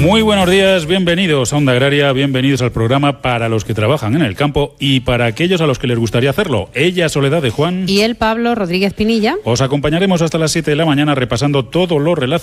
Muy buenos días, bienvenidos a Onda Agraria, bienvenidos al programa para los que trabajan en el campo y para aquellos a los que les gustaría hacerlo. Ella, Soledad de Juan. Y él, Pablo Rodríguez Pinilla. Os acompañaremos hasta las 7 de la mañana repasando todo lo relacionado